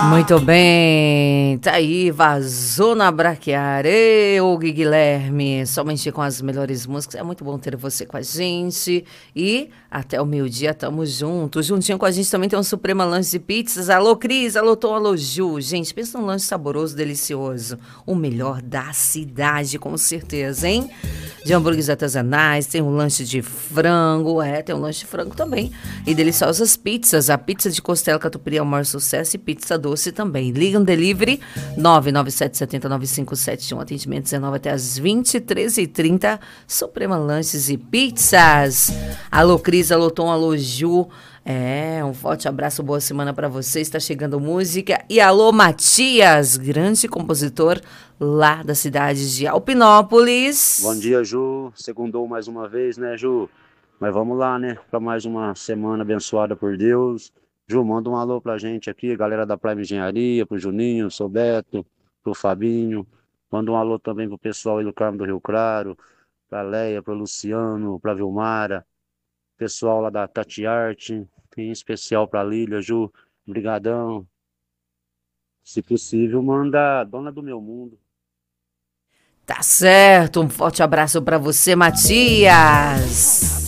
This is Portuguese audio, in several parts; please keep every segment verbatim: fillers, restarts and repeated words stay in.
Muito bem, tá aí, vazou na braquiária. Ê, ô Gui Guilherme, somente com as melhores músicas. É muito bom ter você com a gente. E até o meio-dia tamo juntos. Juntinho com a gente também tem um Suprema Lanche de Pizzas. Alô, Cris, alô, Tom, alô, Ju. Gente, pensa num lanche saboroso, delicioso. O melhor da cidade, com certeza, hein? De hambúrgueres artesanais, tem um lanche de frango, é, tem um lanche de frango também. E deliciosas pizzas, a pizza de costela catupiry é o maior sucesso e pizza doce também. Liga no delivery nove nove sete sete zero nove cinco sete um, atendimento dezenove até às vinte e três e trinta, Suprema Lanches e Pizzas. Alô Cris, alô Tom, alô Ju. É, um forte abraço, boa semana para você. Está chegando música. E alô, Matias, grande compositor lá da cidade de Alpinópolis. Bom dia, Ju. Segundou mais uma vez, né, Ju? Mas vamos lá, né, para mais uma semana abençoada por Deus. Ju, manda um alô pra gente aqui, galera da Prime Engenharia, pro Juninho, pro Beto, pro Fabinho. Manda um alô também pro pessoal aí do Carmo do Rio Claro, pra Leia, pro Luciano, pra Vilmara, pessoal lá da Tati Arte, em especial pra Lília, Ju, brigadão. Se possível, manda a Dona do Meu Mundo. Tá certo, um forte abraço para você, Matias.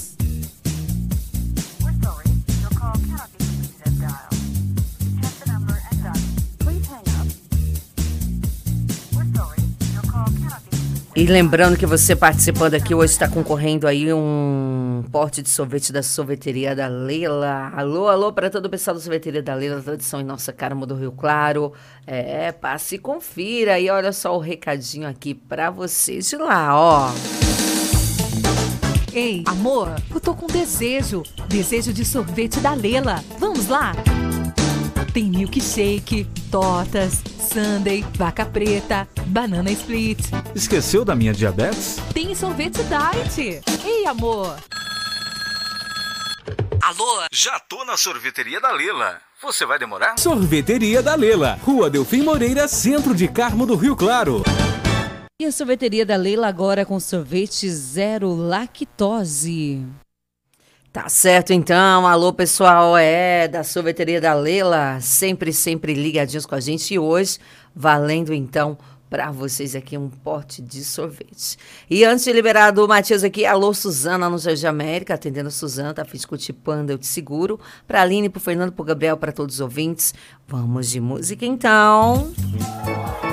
E lembrando que você participando aqui hoje está concorrendo aí um pote de sorvete da sorveteria da Leila. Alô, alô para todo o pessoal da sorveteria da Leila, tradição em nossa Carmo do Rio Claro. É, passe e confira. E olha só o recadinho aqui para vocês de lá, ó. Ei, amor, eu tô com desejo. Desejo de sorvete da Leila. Vamos lá? Tem milkshake, tortas, sundae, vaca preta, banana split. Esqueceu da minha diabetes? Tem sorvete diet. Ei, amor. Alô? Já tô na sorveteria da Leila. Você vai demorar? Sorveteria da Leila, Rua Delfim Moreira, centro de Carmo do Rio Claro. E a sorveteria da Leila agora com sorvete zero lactose. Tá certo, então. Alô, pessoal, é da sorveteria da Leila, sempre, sempre ligadinhos com a gente. E hoje, valendo, então, para vocês aqui um pote de sorvete. E antes de liberar do Matias aqui, alô, Suzana, no Jardim América, atendendo a Suzana, tá fiz Panda, eu te seguro. Pra Aline, pro Fernando, pro Gabriel, para todos os ouvintes. Vamos de música, então.